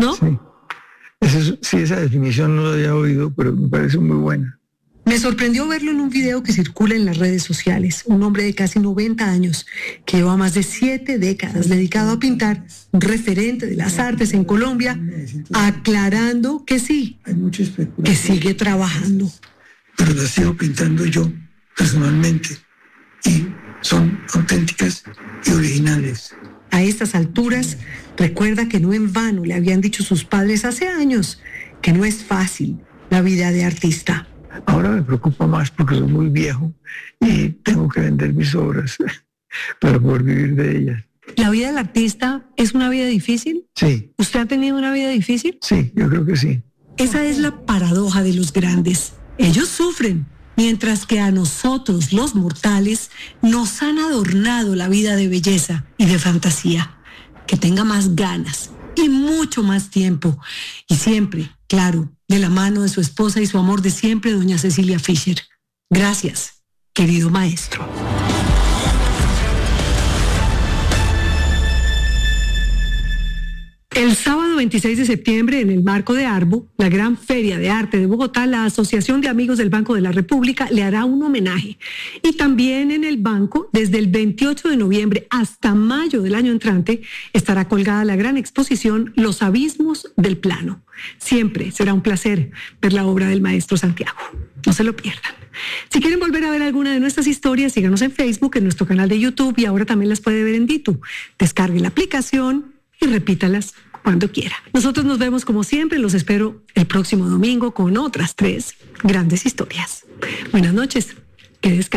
¿no? Sí. Sí, esa definición no la había oído, pero me parece muy buena. Me sorprendió verlo en un video que circula en las redes sociales. Un hombre de casi 90 años que lleva más de 7 décadas dedicado a pintar, un referente de las artes en Colombia, aclarando que sí, que sigue trabajando. Pero las sigo pintando yo personalmente y son auténticas y originales. A estas alturas, recuerda que no en vano le habían dicho sus padres hace años que no es fácil la vida de artista. Ahora me preocupa más porque soy muy viejo y tengo que vender mis obras para poder vivir de ellas. ¿La vida del artista es una vida difícil? Sí. ¿Usted ha tenido una vida difícil? Sí, yo creo que sí. Esa es la paradoja de los grandes. Ellos sufren, mientras que a nosotros, los mortales, nos han adornado la vida de belleza y de fantasía. Que tenga más ganas y mucho más tiempo. Y siempre, claro, de la mano de su esposa y su amor de siempre, doña Cecilia Fischer. Gracias, querido maestro. El sábado 26 de septiembre, en el marco de Arbo, la gran feria de arte de Bogotá, la Asociación de Amigos del Banco de la República le hará un homenaje. Y también en el banco, desde el 28 de noviembre hasta mayo del año entrante, estará colgada la gran exposición Los Abismos del Plano. Siempre será un placer ver la obra del maestro Santiago. No se lo pierdan. Si quieren volver a ver alguna de nuestras historias, síganos en Facebook, en nuestro canal de YouTube, y ahora también las puede ver en Ditu. Descargue la aplicación y repítalas cuando quiera. Nosotros nos vemos como siempre, los espero el próximo domingo con otras 3 grandes historias. Buenas noches, que descansen.